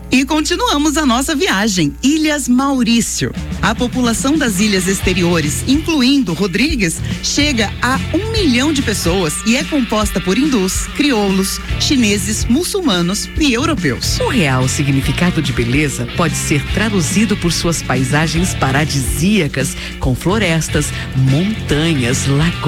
E continuamos a nossa viagem, Ilhas Maurício. A população das ilhas exteriores, incluindo Rodrigues, chega a 1 milhão de pessoas e é composta por hindus, crioulos, chineses, muçulmanos e europeus. O real significado de beleza pode ser traduzido por suas paisagens paradisíacas, com florestas, montanhas, lagoas